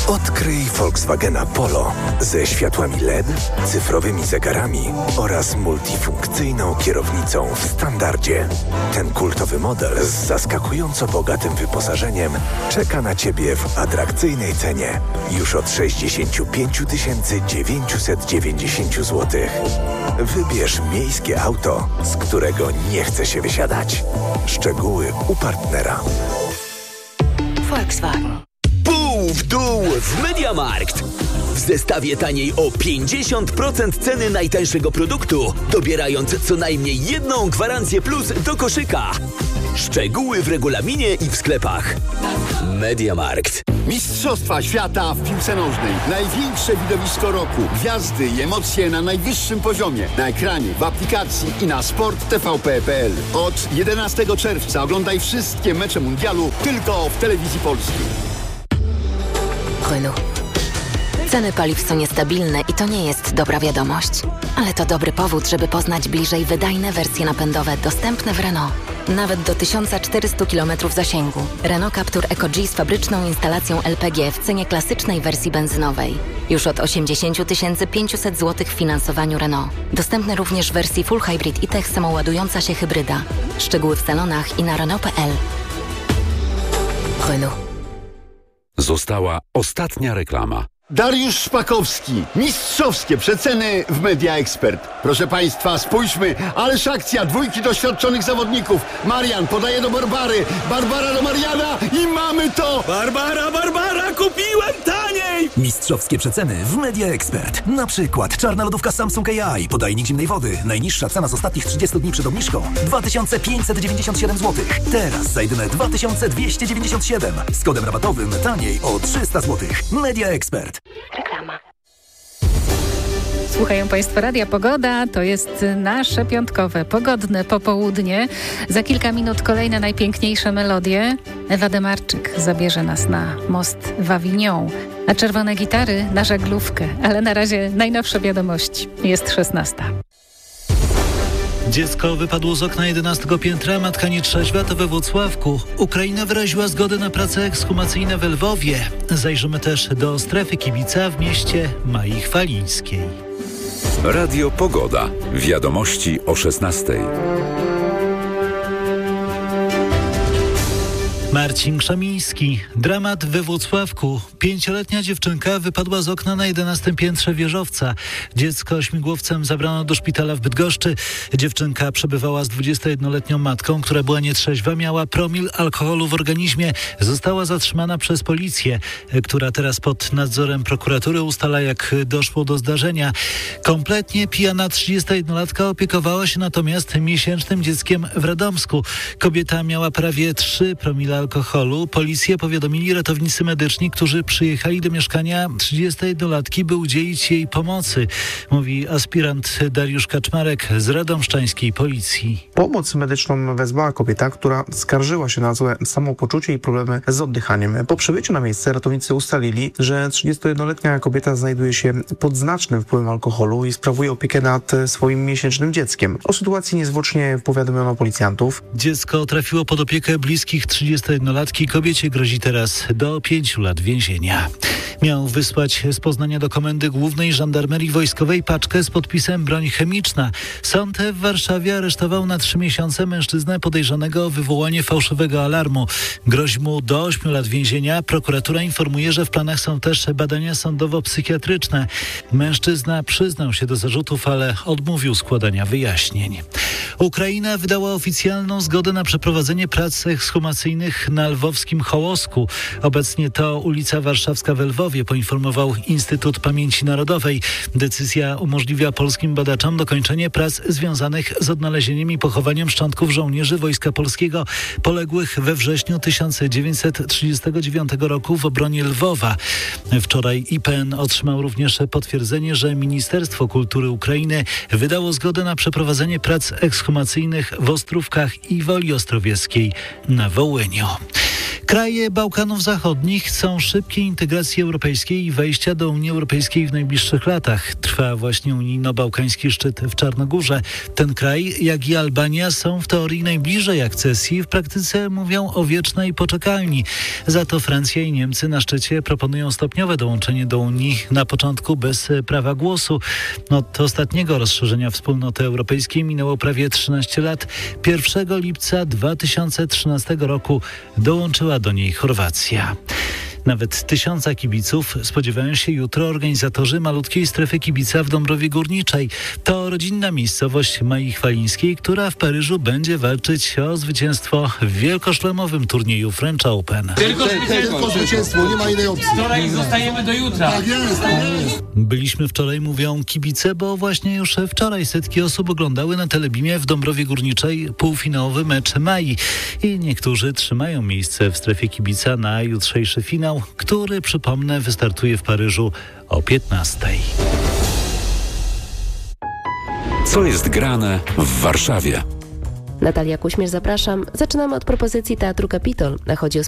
Odkryj Volkswagena Polo ze światłami LED, cyfrowymi zegarami oraz multifunkcyjną kierownicą w standardzie. Ten kultowy model z zaskakująco bogatym wyposażeniem czeka na Ciebie w atrakcyjnej cenie już od 65 990 zł. Wybierz miejskie auto, z którego nie chce się wysiadać. Szczegóły u partnera. Volkswagen. Pół w dół w MediaMarkt. W zestawie taniej o 50% ceny najtańszego produktu, dobierając co najmniej jedną gwarancję plus do koszyka. Szczegóły w regulaminie i w sklepach. MediaMarkt. Mistrzostwa świata w piłce nożnej. Największe widowisko roku. Gwiazdy i emocje na najwyższym poziomie. Na ekranie, w aplikacji i na sport.tvp.pl. Od 11 czerwca oglądaj wszystkie mecze mundialu tylko w Telewizji Polskiej. Renault. Ceny paliw są niestabilne i to nie jest dobra wiadomość. Ale to dobry powód, żeby poznać bliżej wydajne wersje napędowe dostępne w Renault. Nawet do 1400 km zasięgu. Renault Captur Eco-G z fabryczną instalacją LPG w cenie klasycznej wersji benzynowej. Już od 80 500 zł w finansowaniu Renault. Dostępny również w wersji Full Hybrid i Tech samoładująca się hybryda. Szczegóły w salonach i na Renault.pl. Renault. Została ostatnia reklama. Dariusz Szpakowski. Mistrzowskie przeceny w Media Expert. Proszę Państwa, spójrzmy. Ależ akcja, dwójki doświadczonych zawodników. Marian podaje do Barbary. Barbara do Mariana i mamy to! Barbara, kupiłem taniej! Mistrzowskie przeceny w Media Expert. Na przykład czarna lodówka Samsung AI, podajnik zimnej wody. Najniższa cena z ostatnich 30 dni przed obniżką 2597 zł. Teraz za jedyne 2297. Z kodem rabatowym taniej o 300 zł. Media Expert. Reklama. Słuchają Państwo Radia Pogoda. To jest nasze piątkowe, pogodne popołudnie. Za kilka minut kolejne najpiękniejsze melodie. Ewa Demarczyk zabierze nas na most w Avignon, a czerwone gitary na żaglówkę. Ale na razie najnowsze wiadomości. Jest 16. Dziecko wypadło z okna 11 piętra, matka nietrzeźwa, to we Włocławku. Ukraina wyraziła zgodę na prace ekshumacyjne w Lwowie. Zajrzymy też do strefy kibica w mieście Mai Chwalińskiej. Radio Pogoda. Wiadomości o 16:00. Marcin Krzemiński. Dramat we Włocławku. 5-letnia dziewczynka wypadła z okna na 11 piętrze wieżowca. Dziecko śmigłowcem zabrano do szpitala w Bydgoszczy. Dziewczynka przebywała z 21-letnią matką, która była nietrzeźwa, miała promil alkoholu w organizmie. Została zatrzymana przez policję, która teraz pod nadzorem prokuratury ustala, jak doszło do zdarzenia. Kompletnie pijana 31-latka opiekowała się natomiast miesięcznym dzieckiem w Radomsku. Kobieta miała prawie 3 promile alkoholu. Policję powiadomili ratownicy medyczni, którzy przyjechali do mieszkania 31-latki, by udzielić jej pomocy, mówi aspirant Dariusz Kaczmarek z radomszczańskiej policji. Pomoc medyczną wezwała kobieta, która skarżyła się na złe samopoczucie i problemy z oddychaniem. Po przybyciu na miejsce ratownicy ustalili, że 31-letnia kobieta znajduje się pod znacznym wpływem alkoholu i sprawuje opiekę nad swoim miesięcznym dzieckiem. O sytuacji niezwłocznie powiadomiono policjantów. Dziecko trafiło pod opiekę bliskich 31-latki. Kobiecie grozi teraz do 5 lat więzienia. Miał wysłać z Poznania do Komendy Głównej Żandarmerii Wojskowej paczkę z podpisem broń chemiczna. Sąd w Warszawie aresztował na 3 miesiące mężczyznę podejrzanego o wywołanie fałszywego alarmu. Grozi mu do 8 lat więzienia. Prokuratura informuje, że w planach są też badania sądowo-psychiatryczne. Mężczyzna przyznał się do zarzutów, ale odmówił składania wyjaśnień. Ukraina wydała oficjalną zgodę na przeprowadzenie prac ekshumacyjnych na lwowskim Hołosku. Obecnie to ulica Warszawska w Lwowie, poinformował Instytut Pamięci Narodowej. Decyzja umożliwia polskim badaczom dokończenie prac związanych z odnalezieniem i pochowaniem szczątków żołnierzy Wojska Polskiego poległych we wrześniu 1939 roku w obronie Lwowa. Wczoraj IPN otrzymał również potwierdzenie, że Ministerstwo Kultury Ukrainy wydało zgodę na przeprowadzenie prac ekshumacyjnych w Ostrówkach i Woli Ostrowieckiej na Wołyniu. Kraje Bałkanów Zachodnich chcą szybkiej integracji europejskiej i wejścia do Unii Europejskiej w najbliższych latach. Trwa właśnie unijno-bałkański szczyt w Czarnogórze. Ten kraj, jak i Albania, są w teorii najbliżej akcesji, w praktyce mówią o wiecznej poczekalni. Za to Francja i Niemcy na szczycie proponują stopniowe dołączenie do Unii, na początku bez prawa głosu. Od ostatniego rozszerzenia wspólnoty europejskiej minęło prawie 13 lat. 1 lipca 2013 roku dołączyła do niej Chorwacja. Nawet 1000 kibiców spodziewają się jutro organizatorzy malutkiej strefy kibica w Dąbrowie Górniczej. To rodzinna miejscowość Mai Chwalińskiej, która w Paryżu będzie walczyć o zwycięstwo w wielkoszlemowym turnieju French Open. Tylko zwycięstwo, nie ma innej opcji. Wczoraj zostajemy do jutra. Tak jest. Byliśmy wczoraj, mówią kibice, bo właśnie już wczoraj setki osób oglądały na Telebimie w Dąbrowie Górniczej półfinałowy mecz Mai. I niektórzy trzymają miejsce w strefie kibica na jutrzejszy finał, który, przypomnę, wystartuje w Paryżu o 15:00. Co jest grane w Warszawie? Natalia Kuśmierz, zapraszam. Zaczynamy od propozycji Teatru Kapitol. Chodzi o